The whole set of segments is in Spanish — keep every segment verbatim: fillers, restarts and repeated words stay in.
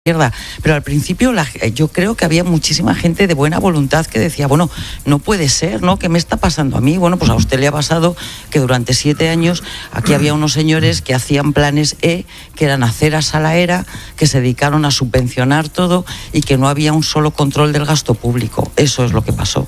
izquierda, pero al principio la, yo creo que había muchísima gente de buena voluntad que decía, bueno, no puede ser, ¿no? ¿Qué me está pasando a mí? Bueno, pues a usted le ha pasado que durante siete años aquí había unos señores que hacían planes E, que eran aceras a la era, que se dedicaron a subvencionar todo y que no había un solo control del gasto público. Eso es lo que pasó.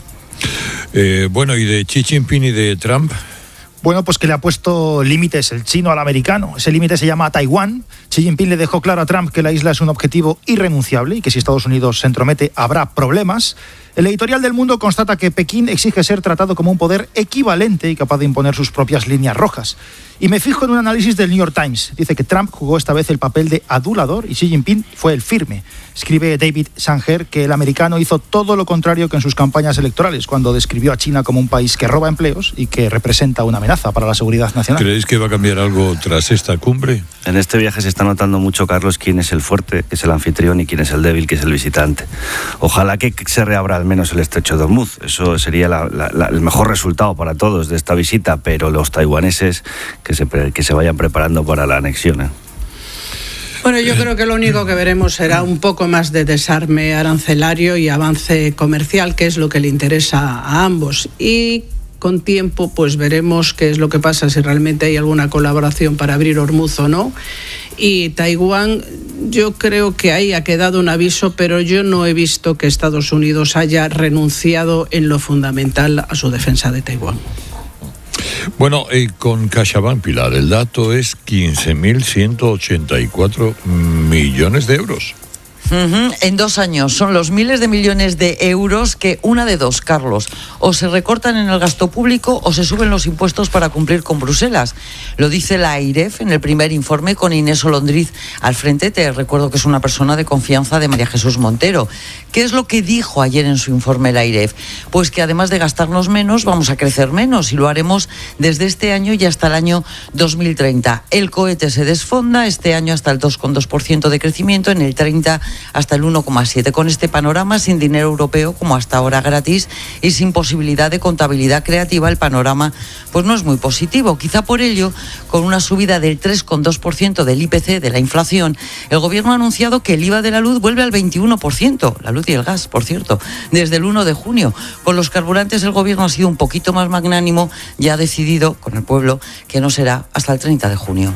Eh, bueno, ¿y de Xi Jinping y de Trump? Bueno, pues que le ha puesto límites el chino al americano. Ese límite se llama Taiwán. Xi Jinping le dejó claro a Trump que la isla es un objetivo irrenunciable y que si Estados Unidos se entromete habrá problemas. El editorial del Mundo constata que Pekín exige ser tratado como un poder equivalente y capaz de imponer sus propias líneas rojas. Y me fijo en un análisis del New York Times. Dice que Trump jugó esta vez el papel de adulador y Xi Jinping fue el firme. Escribe David Sanger que el americano hizo todo lo contrario que en sus campañas electorales, cuando describió a China como un país que roba empleos y que representa una amenaza para la seguridad nacional. ¿Creéis que va a cambiar algo tras esta cumbre? En este viaje se está notando mucho, Carlos, quién es el fuerte, que es el anfitrión, y quién es el débil, que es el visitante. Ojalá que se reabra al menos el estrecho de Hormuz. Eso sería la, la, la, el mejor resultado para todos de esta visita, pero los taiwaneses que se, que se vayan preparando para la anexión, ¿eh? Bueno, yo creo que lo único que veremos será un poco más de desarme arancelario y avance comercial, que es lo que le interesa a ambos. Y con tiempo pues veremos qué es lo que pasa, si realmente hay alguna colaboración para abrir Hormuz o no. Y Taiwán, yo creo que ahí ha quedado un aviso, pero yo no he visto que Estados Unidos haya renunciado en lo fundamental a su defensa de Taiwán. Bueno, eh, con CaixaBank, Pilar, el dato es quince mil ciento ochenta y cuatro millones de euros. Uh-huh. En dos años son los miles de millones de euros que, una de dos, Carlos, o se recortan en el gasto público o se suben los impuestos para cumplir con Bruselas. Lo dice la AIREF en el primer informe con Inés Olondriz al frente. Te recuerdo que es una persona de confianza de María Jesús Montero. ¿Qué es lo que dijo ayer en su informe la AIREF? Pues que además de gastarnos menos, vamos a crecer menos y lo haremos desde este año y hasta el año dos mil treinta. El cohete se desfonda este año hasta el dos coma dos por ciento de crecimiento, en el treinta hasta el uno coma siete por ciento. Con este panorama, sin dinero europeo como hasta ahora gratis y sin posibilidad de contabilidad creativa, el panorama pues no es muy positivo. Quizá por ello, con una subida del tres coma dos por ciento del I P C, de la inflación, el gobierno ha anunciado que el I V A de la luz vuelve al veintiuno por ciento, la luz y el gas, por cierto, desde el uno de junio. Con los carburantes el gobierno ha sido un poquito más magnánimo y ha decidido con el pueblo que no será hasta el treinta de junio.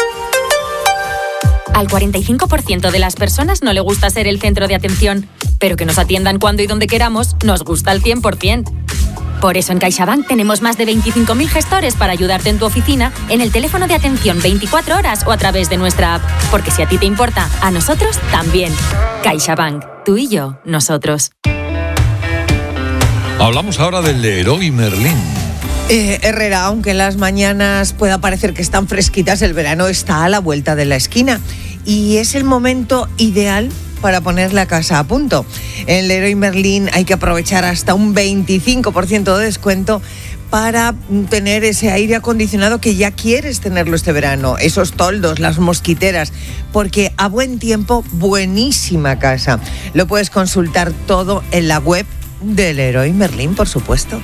Al cuarenta y cinco por ciento de las personas no le gusta ser el centro de atención, pero que nos atiendan cuando y donde queramos nos gusta al cien por ciento. Por eso en CaixaBank tenemos más de veinticinco mil gestores para ayudarte en tu oficina, en el teléfono de atención veinticuatro horas o a través de nuestra app. Porque si a ti te importa, a nosotros también. CaixaBank, tú y yo, nosotros. Hablamos ahora del Leroy Merlin. Eh, Herrera, aunque las mañanas pueda parecer que están fresquitas, el verano está a la vuelta de la esquina y es el momento ideal para poner la casa a punto. En Leroy Merlin hay que aprovechar hasta un veinticinco por ciento de descuento para tener ese aire acondicionado que ya quieres tenerlo este verano, esos toldos, las mosquiteras, porque a buen tiempo, buenísima casa. Lo puedes consultar todo en la web de Leroy Merlin, por supuesto.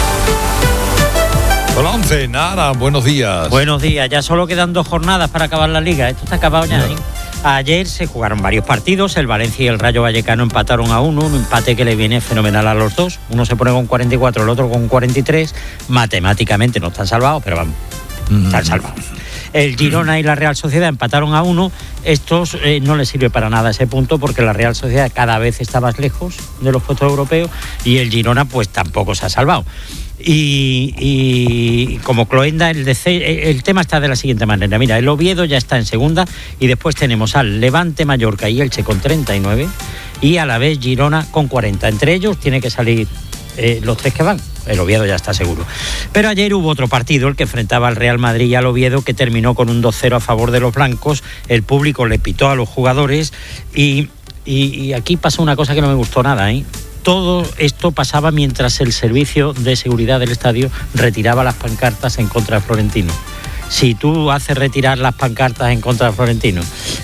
Hola, once, Nara, buenos días. Buenos días, ya solo quedan dos jornadas para acabar la liga, esto está acabado ya, ¿eh? Ayer se jugaron varios partidos, el Valencia y el Rayo Vallecano empataron a uno, un empate que le viene fenomenal a los dos. Uno se pone con cuarenta y cuatro, el otro con cuarenta y tres. Matemáticamente no están salvados, pero vamos, mm. están salvados. El Girona y la Real Sociedad empataron a uno. Estos eh, no les sirve para nada ese punto, porque la Real Sociedad cada vez está más lejos de los puestos europeos y el Girona pues tampoco se ha salvado. Y, y como Cloenda, el, el tema está de la siguiente manera. Mira, el Oviedo ya está en segunda y después tenemos al Levante, Mallorca y Elche con treinta y nueve y a la vez Girona con cuarenta. Entre ellos tiene que salir eh, los tres que van. El Oviedo ya está seguro. Pero ayer hubo otro partido, el que enfrentaba al Real Madrid y al Oviedo, que terminó con un dos cero a favor de los blancos. El público le pitó a los jugadores y, y, y aquí pasó una cosa que no me gustó nada, ¿eh? Todo esto pasaba mientras el servicio de seguridad del estadio retiraba las pancartas en contra de Florentino. si tú haces retirar las pancartas en contra de Florentino,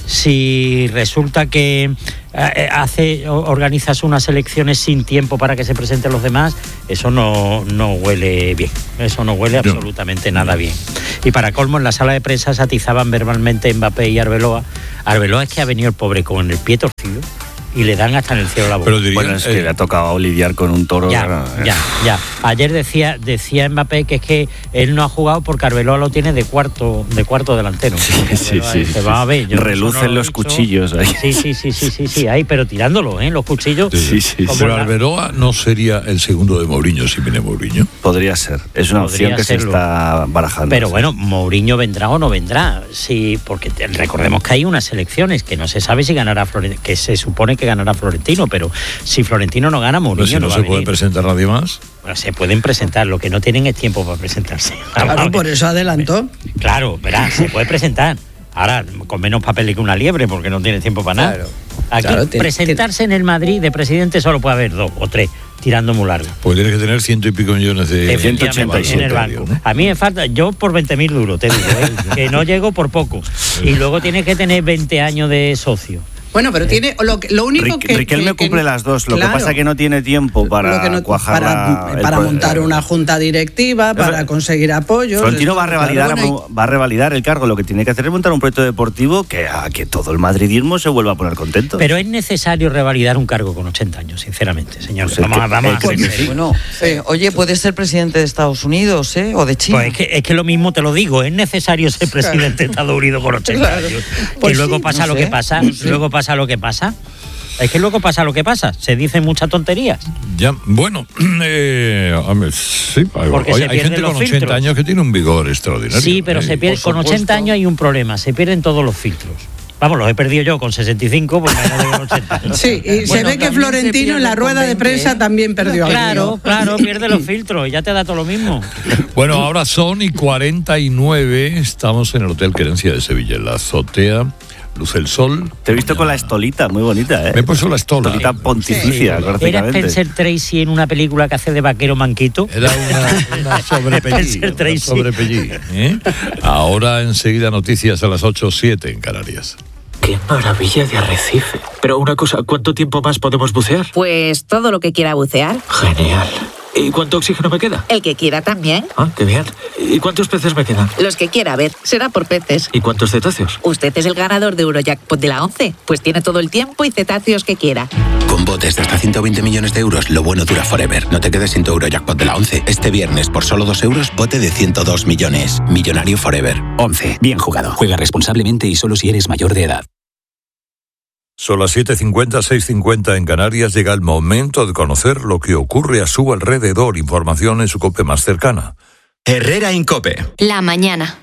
si resulta que eh, hace, organizas unas elecciones sin tiempo para que se presenten los demás, eso no, no huele bien, eso no huele absolutamente nada bien. Y para colmo, en la sala de prensa se atizaban verbalmente Mbappé y Arbeloa. Arbeloa es que ha venido el pobre con el pie torcido y le dan hasta en el cielo la boca. Pero diría, bueno, es que eh, le ha tocado lidiar con un toro. Ya, eh. ya, ya. Ayer decía decía Mbappé que es que él no ha jugado porque Arbeloa lo tiene de cuarto de cuarto delantero. Sí, sí, sí. Se va a ver. Yo relucen no los dicho. Cuchillos ahí. Sí, sí, sí, sí, sí, sí, ahí, pero tirándolo, ¿eh? Los cuchillos. Sí, sí, sí. Pero Arbeloa no sería el segundo de Mourinho si viene Mourinho. Podría ser. Es una Podría opción que serlo. Se está barajando. Pero sí. bueno, Mourinho vendrá o no vendrá. Sí, porque te, recordemos que hay unas elecciones que no se sabe si ganará Florentino, que se supone que ganará Florentino. Pero si Florentino no gana, Mourinho si no, no va se a puede venir. presentar nadie más. Bueno, se pueden presentar, lo que no tienen es tiempo para presentarse. Claro, por eso adelantó. Claro, verá, se puede presentar. Ahora, con menos papel que una liebre, porque no tiene tiempo para nada. Claro. Aquí, claro, presentarse tiene... en el Madrid de presidente solo puede haber dos o tres, tirando muy largo. Pues tienes que tener ciento y pico millones de... ciento ochenta y siete en el banco. ¿No? A mí me falta, yo por veinte mil duros, te digo, ¿eh? Que no llego por poco. Y luego tienes que tener veinte años de socio. Bueno, pero tiene lo, lo único Rick, que... Riquelme que, cumple que, las dos, lo claro, que pasa es que no tiene tiempo para no, cuajar para, la, para el, montar el, una junta directiva, para el, conseguir apoyos. Florentino va a revalidar claro, bueno, va a revalidar el cargo, lo que tiene que hacer es montar un proyecto deportivo que a que todo el madridismo se vuelva a poner contento. Pero es necesario revalidar un cargo con ochenta años, sinceramente, señor. Pues vamos que, a, vamos a pues, bueno, eh, oye, puede ser presidente de Estados Unidos, ¿eh? O de China. Pues es que, es que lo mismo te lo digo, es necesario ser presidente de Estados Unidos con ochenta claro. años. Pues y luego sí, pasa no lo sé. que pasa, no sé. luego pasa lo que pasa. Es que luego pasa lo que pasa, se dicen muchas tonterías. Ya, bueno, eh, sí, Porque hay, se hay gente con ochenta filtros. años que tiene un vigor extraordinario. Sí, pero eh, se pierde, con ochenta años hay un problema, se pierden todos los filtros. Vamos, los he perdido yo con sesenta y cinco, porque no tengo ochenta. Sí, y bueno, se ve que Florentino en la rueda de prensa también perdió. Claro, claro, pierde los filtros y ya te da todo lo mismo. Bueno, ahora son y cuarenta y nueve, estamos en el Hotel Querencia de Sevilla, en la azotea. Luce el sol. Te he visto con la estolita, muy bonita, ¿eh? Me he puesto la estola. Estolita pontificia, sí, prácticamente. ¿Era Spencer Tracy en una película que hace de vaquero manquito? Era una, una sobrepellí. Una sobrepellí, ¿eh? Ahora enseguida noticias a las ocho siete en Canarias. ¡Qué maravilla de arrecife! Pero una cosa, ¿cuánto tiempo más podemos bucear? Pues todo lo que quiera bucear. Genial. ¿Y cuánto oxígeno me queda? El que quiera también. Ah, qué bien. ¿Y cuántos peces me quedan? Los que quiera, a ver, será por peces. ¿Y cuántos cetáceos? Usted es el ganador de Eurojackpot de la once, pues tiene todo el tiempo y cetáceos que quiera. Con botes de hasta ciento veinte millones de euros, lo bueno dura forever. No te quedes sin tu Eurojackpot de la once. Este viernes, por solo dos euros, bote de ciento dos millones. Millonario forever. once. Bien jugado. Juega responsablemente y solo si eres mayor de edad. Son las siete cincuenta, seis cincuenta en Canarias. Llega el momento de conocer lo que ocurre a su alrededor. Información en su COPE más cercana. Herrera Incope. La mañana.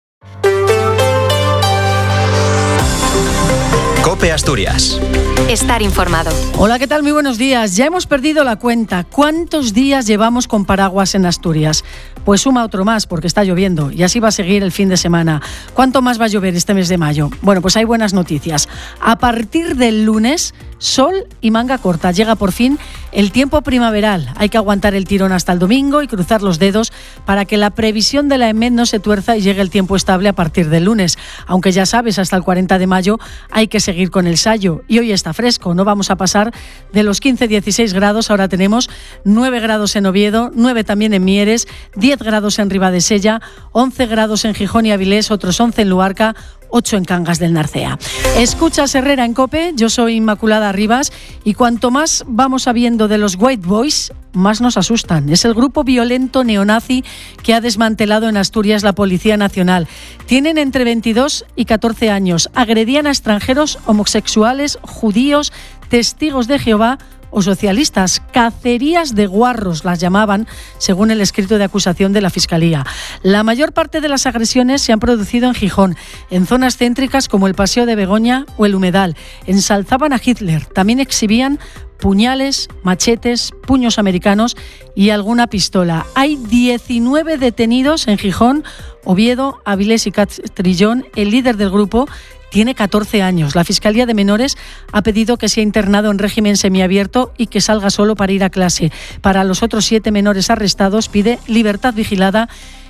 COPE Asturias. Estar informado. Hola, ¿qué tal? Muy buenos días. Ya hemos perdido la cuenta. ¿Cuántos días llevamos con paraguas en Asturias? Pues suma otro más, porque está lloviendo y así va a seguir el fin de semana. ¿Cuánto más va a llover este mes de mayo? Bueno, pues hay buenas noticias. A partir del lunes, sol y manga corta. Llega por fin el tiempo primaveral. Hay que aguantar el tirón hasta el domingo y cruzar los dedos para que la previsión de la EMET no se tuerza y llegue el tiempo estable a partir del lunes. Aunque ya sabes, hasta el cuarenta de mayo hay que seguir con el sayo. Y hoy está fresco, no vamos a pasar de los quince a dieciséis grados. Ahora tenemos nueve grados en Oviedo, nueve también en Mieres, diez grados en Ribadesella, once grados en Gijón y Avilés, otros once en Luarca, ocho en Cangas del Narcea. Escuchas Herrera en COPE, yo soy Inmaculada Rivas y cuanto más vamos sabiendo de los White Boys, más nos asustan. Es el grupo violento neonazi que ha desmantelado en Asturias la Policía Nacional. Tienen entre veintidós y catorce años, agredían a extranjeros, homosexuales, judíos, testigos de Jehová o socialistas. Cacerías de guarros las llamaban, según el escrito de acusación de la Fiscalía. La mayor parte de las agresiones se han producido en Gijón, en zonas céntricas como el Paseo de Begoña o el Humedal. Ensalzaban a Hitler, también exhibían puñales, machetes, puños americanos y alguna pistola. Hay diecinueve detenidos en Gijón, Oviedo, Avilés y Castrillón. El líder del grupo tiene catorce años. La Fiscalía de Menores ha pedido que sea internado en régimen semiabierto y que salga solo para ir a clase. Para los otros siete menores arrestados pide libertad vigilada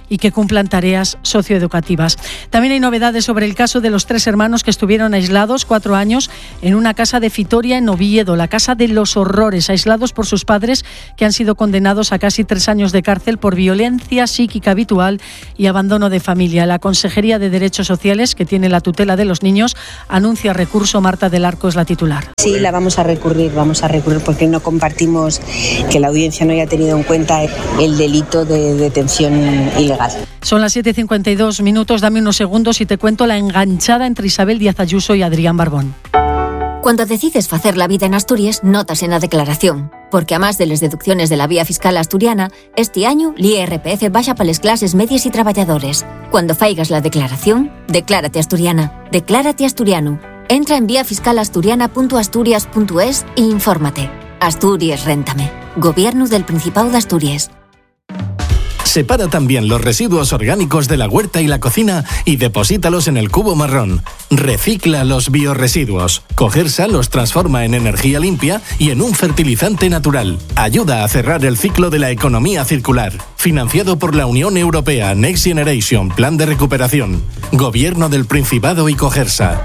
y que cumplan tareas socioeducativas. También hay novedades sobre el caso de los tres hermanos que estuvieron aislados cuatro años en una casa de Fitoria en Oviedo, la casa de los horrores, aislados por sus padres que han sido condenados a casi tres años de cárcel por violencia psíquica habitual y abandono de familia. La Consejería de Derechos Sociales, que tiene la tutela de los niños, anuncia recurso. Marta del Arco es la titular. Sí, la vamos a recurrir, vamos a recurrir porque no compartimos que la audiencia no haya tenido en cuenta el delito de detención ilegal. Son las siete y cincuenta y dos minutos, dame unos segundos y te cuento la enganchada entre Isabel Díaz Ayuso y Adrián Barbón. Cuando decides facer la vida en Asturias, notas en la declaración. Porque a más de las deducciones de la vía fiscal asturiana, este año l'I R P F baja para las clases medias y trabajadores. Cuando faigas la declaración, declárate asturiana. Declárate asturiano. Entra en vía fiscal asturiana punto asturias punto es e infórmate. Asturias Réntame. Gobierno del Principado de Asturias. Separa también los residuos orgánicos de la huerta y la cocina y deposítalos en el cubo marrón. Recicla los biorresiduos. Cogersa los transforma en energía limpia y en un fertilizante natural. Ayuda a cerrar el ciclo de la economía circular. Financiado por la Unión Europea Next Generation Plan de Recuperación. Gobierno del Principado y Cogersa.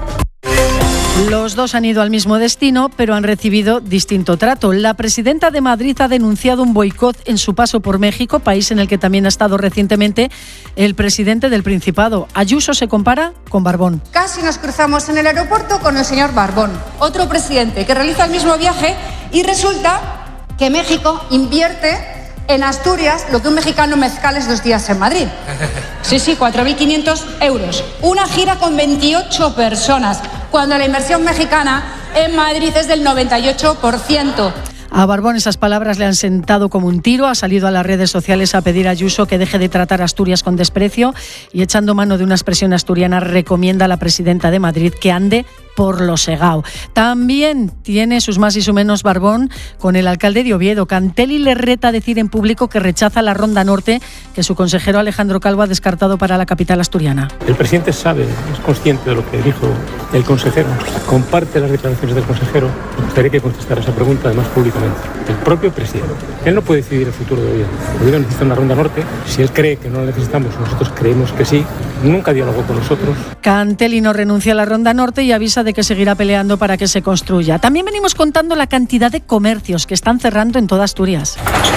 Los dos han ido al mismo destino, pero han recibido distinto trato. La presidenta de Madrid ha denunciado un boicot en su paso por México, país en el que también ha estado recientemente el presidente del Principado. Ayuso se compara con Barbón. Casi nos cruzamos en el aeropuerto con el señor Barbón, otro presidente que realiza el mismo viaje, y resulta que México invierte en Asturias lo que un mexicano mezcales dos días en Madrid. Sí, sí, cuatro mil quinientos euros. Una gira con veintiocho personas, cuando la inversión mexicana en Madrid es del noventa y ocho por ciento. A Barbón esas palabras le han sentado como un tiro. Ha salido a las redes sociales a pedir a Ayuso que deje de tratar a Asturias con desprecio y, echando mano de una expresión asturiana, recomienda a la presidenta de Madrid que ande por lo segao. También tiene sus más y sus menos Barbón con el alcalde de Oviedo. Cantelli le reta a decir en público que rechaza la Ronda Norte que su consejero Alejandro Calvo ha descartado para la capital asturiana. El presidente sabe, es consciente de lo que dijo el consejero, comparte las declaraciones del consejero. Me gustaría que contestara esa pregunta además públicamente. El propio presidente. Él no puede decidir el futuro de Oviedo. Oviedo necesita una Ronda Norte. Si él cree que no la necesitamos, nosotros creemos que sí. Nunca dialogó con nosotros. Cantelli no renuncia a la Ronda Norte y avisa de que seguirá peleando para que se construya. También venimos contando la cantidad de comercios que están cerrando en toda Asturias.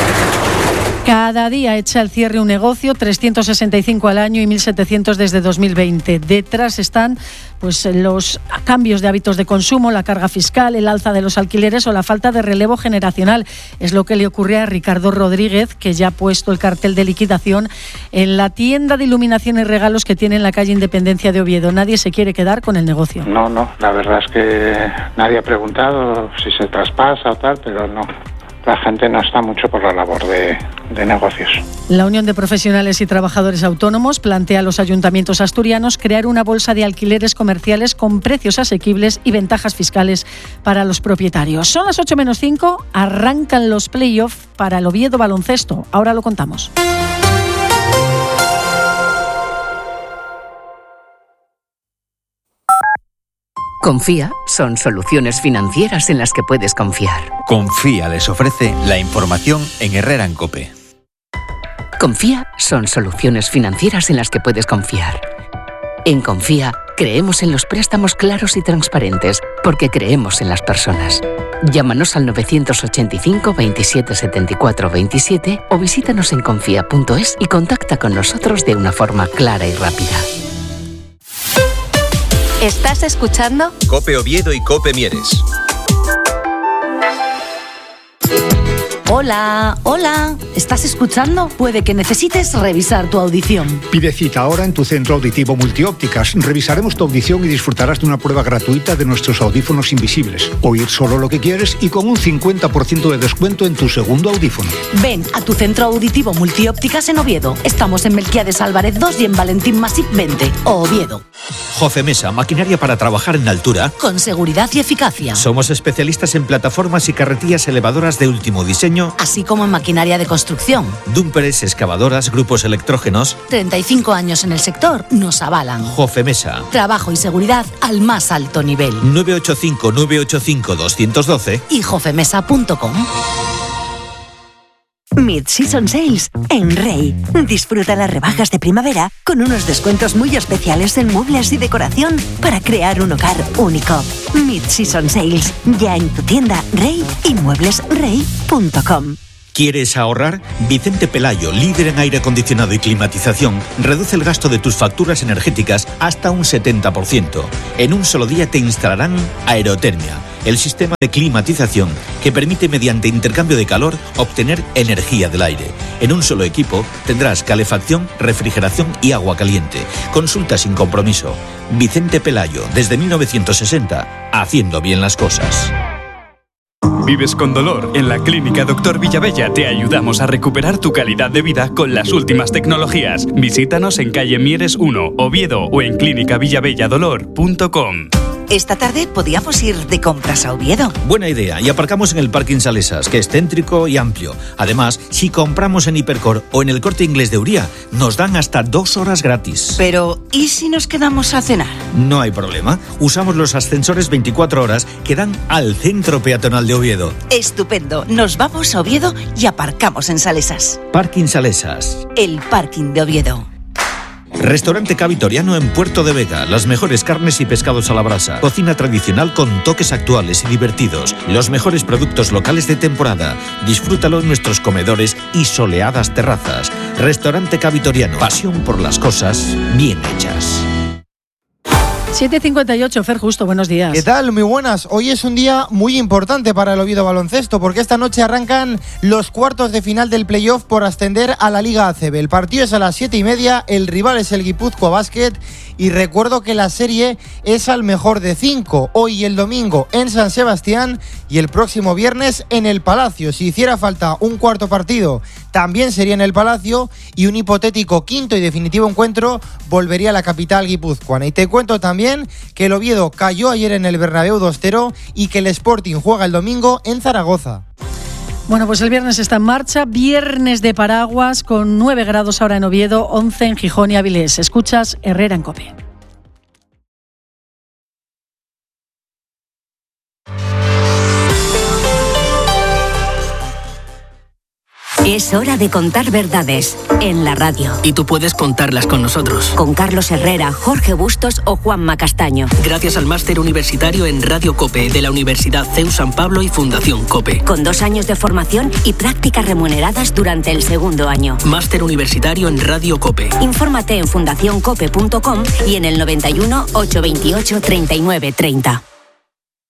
Cada día echa al cierre un negocio, trescientos sesenta y cinco al año y mil setecientos desde dos mil veinte. Detrás están pues los cambios de hábitos de consumo, la carga fiscal, el alza de los alquileres o la falta de relevo generacional. Es lo que le ocurre a Ricardo Rodríguez, que ya ha puesto el cartel de liquidación en la tienda de iluminación y regalos que tiene en la calle Independencia de Oviedo. Nadie se quiere quedar con el negocio. No, no, la verdad es que nadie ha preguntado si se traspasa o tal, pero no. La gente no está mucho por la labor de, de negocios. La Unión de Profesionales y Trabajadores Autónomos plantea a los ayuntamientos asturianos crear una bolsa de alquileres comerciales con precios asequibles y ventajas fiscales para los propietarios. Son las ocho menos cinco, arrancan los playoffs para el Oviedo Baloncesto. Ahora lo contamos. Confía son soluciones financieras en las que puedes confiar. Confía les ofrece la información en Herrera en COPE. Confía son soluciones financieras en las que puedes confiar. En Confía creemos en los préstamos claros y transparentes porque creemos en las personas. Llámanos al novecientos ochenta y cinco, veintisiete setenta y cuatro veintisiete o visítanos en confía punto es y contacta con nosotros de una forma clara y rápida. ¿Estás escuchando? COPE Oviedo y COPE Mieres. Hola, hola. ¿Estás escuchando? Puede que necesites revisar tu audición. Pide cita ahora en tu centro auditivo Multiópticas. Revisaremos tu audición y disfrutarás de una prueba gratuita de nuestros audífonos invisibles. Oír solo lo que quieres y con un cincuenta por ciento de descuento en tu segundo audífono. Ven a tu centro auditivo Multiópticas en Oviedo. Estamos en Melquiades Álvarez dos y en Valentín Masip veinte, Oviedo. Jofemesa, maquinaria para trabajar en altura. Con seguridad y eficacia. Somos especialistas en plataformas y carretillas elevadoras de último diseño, así como en maquinaria de construcción. Dumperes, excavadoras, grupos electrógenos. treinta y cinco años en el sector nos avalan. Jofemesa. Trabajo y seguridad al más alto nivel. nueve ocho cinco, nueve ocho cinco, dos uno dos y jofemesa punto com. Mid-Season Sales en Rey. Disfruta las rebajas de primavera con unos descuentos muy especiales en muebles y decoración para crear un hogar único. Mid-Season Sales, ya en tu tienda Rey y muebles rey punto com. ¿Quieres ahorrar? Vicente Pelayo, líder en aire acondicionado y climatización, reduce el gasto de tus facturas energéticas hasta un setenta por ciento. En un solo día te instalarán Aerotermia, el sistema de climatización que permite mediante intercambio de calor obtener energía del aire. En un solo equipo tendrás calefacción, refrigeración y agua caliente. Consulta sin compromiso. Vicente Pelayo, desde mil novecientos sesenta, haciendo bien las cosas. ¿Vives con dolor? En la Clínica Doctor Villavella te ayudamos a recuperar tu calidad de vida con las últimas tecnologías. Visítanos en calle Mieres uno, Oviedo o en clínica villavella dolor punto com. Esta tarde podíamos ir de compras a Oviedo. Buena idea, y aparcamos en el Parking Salesas, que es céntrico y amplio. Además, si compramos en Hipercor o en el Corte Inglés de Uría, nos dan hasta dos horas gratis. Pero, ¿y si nos quedamos a cenar? No hay problema. Usamos los ascensores veinticuatro horas que dan al centro peatonal de Oviedo. Estupendo. Nos vamos a Oviedo y aparcamos en Salesas. Parking Salesas. El parking de Oviedo. Restaurante Cavitoriano en Puerto de Vega. Las mejores carnes y pescados a la brasa. Cocina tradicional con toques actuales y divertidos. Los mejores productos locales de temporada. Disfrútalo en nuestros comedores y soleadas terrazas. Restaurante Cavitoriano. Pasión por las cosas bien hechas. siete cincuenta y ocho, Fer Justo, buenos días. ¿Qué tal? Muy buenas. Hoy es un día muy importante para el Oviedo Baloncesto porque esta noche arrancan los cuartos de final del playoff por ascender a la Liga A C B. El partido es a las siete y media, el rival es el Guipúzcoa Basket y recuerdo que la serie es al mejor de cinco. Hoy y el domingo en San Sebastián y el próximo viernes en el Palacio. Si hiciera falta un cuarto partido, también sería en el Palacio y un hipotético quinto y definitivo encuentro volvería a la capital guipuzcoana. Y te cuento también que el Oviedo cayó ayer en el Bernabéu dos cero y que el Sporting juega el domingo en Zaragoza. Bueno, pues el viernes está en marcha, viernes de paraguas con nueve grados ahora en Oviedo, once en Gijón y Avilés. Escuchas Herrera en COPE. Es hora de contar verdades en la radio. Y tú puedes contarlas con nosotros. Con Carlos Herrera, Jorge Bustos o Juanma Castaño. Gracias al máster universitario en Radio COPE de la Universidad C E U San Pablo y Fundación COPE. Con dos años de formación y prácticas remuneradas durante el segundo año. Máster universitario en Radio COPE. Infórmate en fundación cope punto com y en el noventa y uno, ochocientos veintiocho, treinta y nueve treinta.